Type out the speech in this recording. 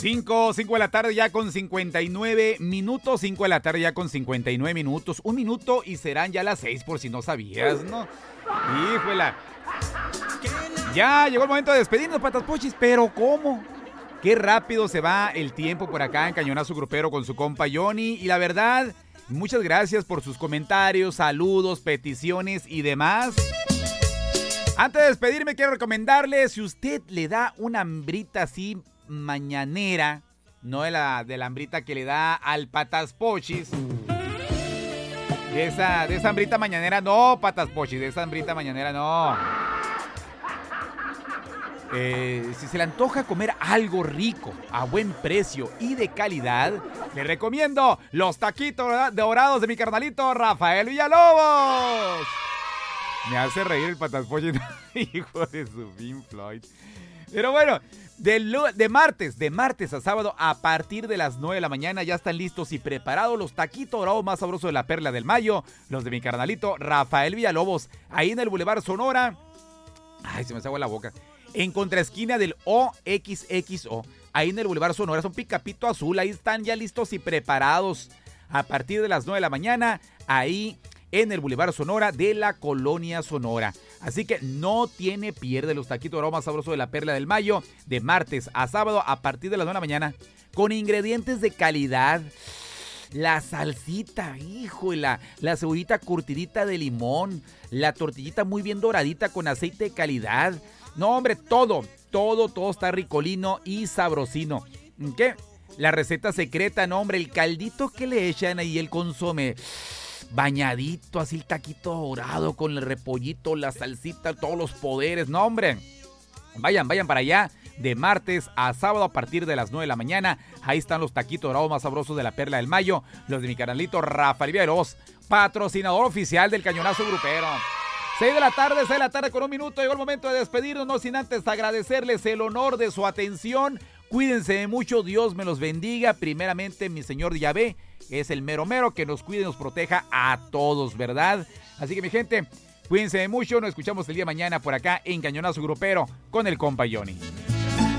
5 de la tarde ya con 59 minutos. 5 de la tarde ya con 59 minutos. 1 minuto y serán ya las 6 por si no sabías, ¿no? Híjole. Ya llegó el momento de despedirnos, Patas Pochis, pero ¿cómo? Qué rápido se va el tiempo por acá en Cañonazo Grupero con su compa Johnny. Y la verdad, muchas gracias por sus comentarios, saludos, peticiones y demás. Antes de despedirme, quiero recomendarle, si usted le da una hambrita así mañanera, no de la hambrita que le da al Patas Pochis. De esa hambrita mañanera no, Patas Pochis, de esa hambrita mañanera no. Si se le antoja comer algo rico, a buen precio y de calidad, le recomiendo los taquitos dorados de mi carnalito Rafael Villalobos. Me hace reír el Patas Pochis, hijo de su Pink Floyd. Pero bueno, de martes a sábado, a partir de las 9 de la mañana, ya están listos y preparados los taquitos dorados más sabrosos de la Perla del Mayo, los de mi carnalito Rafael Villalobos, ahí en el Boulevard Sonora. Ay, se me agua la boca. En contraesquina del OXXO, ahí en el Boulevard Sonora, es un picapito azul, ahí están ya listos y preparados. A partir de las 9 de la mañana, ahí en el Boulevard Sonora de la Colonia Sonora. Así que no tiene pierde los taquitos dorados más sabrosos de la Perla del Mayo, de martes a sábado a partir de las 9 de la mañana, con ingredientes de calidad. La salsita, hijo, la cebollita curtidita de limón, la tortillita muy bien doradita con aceite de calidad. No, hombre, todo está ricolino y sabrosino. ¿Qué? La receta secreta, no, hombre, el caldito que le echan ahí, el consomé bañadito, así el taquito dorado con el repollito, la salsita, todos los poderes, no, hombre. Vayan para allá. De martes a sábado a partir de las 9 de la mañana. Ahí están los taquitos dorados más sabrosos de la Perla del Mayo. Los de mi carnalito Rafael Villalobos, patrocinador oficial del Cañonazo Grupero. 6 de la tarde con 1 minuto. Llegó el momento de despedirnos, no sin antes agradecerles el honor de su atención. Cuídense de mucho, Dios me los bendiga. Primeramente, mi señor Yahvé es el mero que nos cuide y nos proteja a todos, ¿verdad? Así que, mi gente, cuídense de mucho. Nos escuchamos el día de mañana por acá en Cañonazo Grupero con el compa Johnny.